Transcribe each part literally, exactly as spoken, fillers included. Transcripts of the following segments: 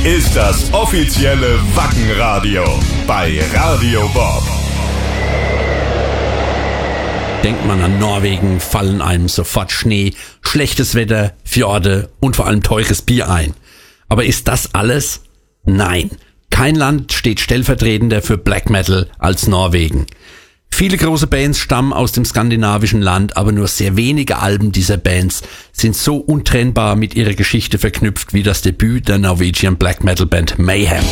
ist das offizielle Wackenradio bei Radio Bob. Denkt man an Norwegen, fallen einem sofort Schnee, schlechtes Wetter, Fjorde und vor allem teures Bier ein. Aber ist das alles? Nein. Kein Land steht stellvertretender für Black Metal als Norwegen. Viele große Bands stammen aus dem skandinavischen Land, aber nur sehr wenige Alben dieser Bands sind so untrennbar mit ihrer Geschichte verknüpft wie das Debüt der Norwegian Black Metal Band Mayhem.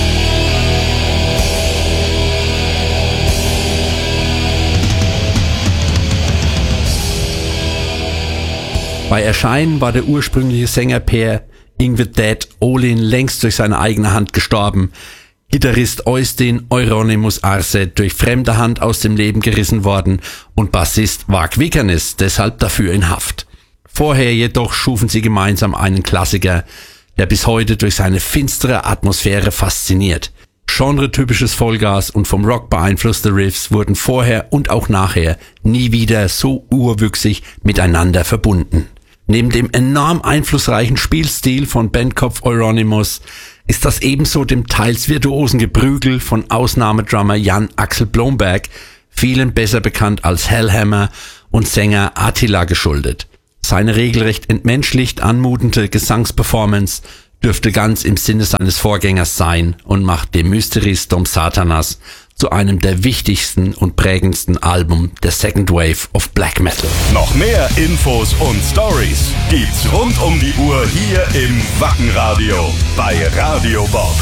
Bei Erscheinen war der ursprüngliche Sänger Per Yngve Dead Olin längst durch seine eigene Hand gestorben. Gitarrist Øystein Euronymous Arset durch fremde Hand aus dem Leben gerissen worden und Bassist Varg Vikernes deshalb dafür in Haft. Vorher jedoch schufen sie gemeinsam einen Klassiker, der bis heute durch seine finstere Atmosphäre fasziniert. Genre-typisches Vollgas und vom Rock beeinflusste Riffs wurden vorher und auch nachher nie wieder so urwüchsig miteinander verbunden. Neben dem enorm einflussreichen Spielstil von Bandkopf Euronymous ist das ebenso dem teils virtuosen Geprügel von Ausnahmedrummer Jan Axel Blomberg, vielen besser bekannt als Hellhammer, und Sänger Attila geschuldet. Seine regelrecht entmenschlicht anmutende Gesangsperformance dürfte ganz im Sinne seines Vorgängers sein und macht De Mysteries Dom Satanas zu einem der wichtigsten und prägendsten Alben der Second Wave of Black Metal. Noch mehr Infos und Stories gibt's rund um die Uhr hier im Wackenradio bei Radio Bob.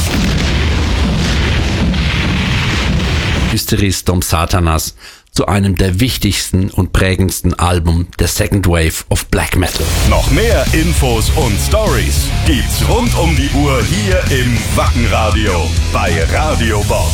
Mysteries Dom Satanas zu einem der wichtigsten und prägendsten Alben der Second Wave of Black Metal. Noch mehr Infos und Stories gibt's rund um die Uhr hier im Wackenradio bei Radio Bob.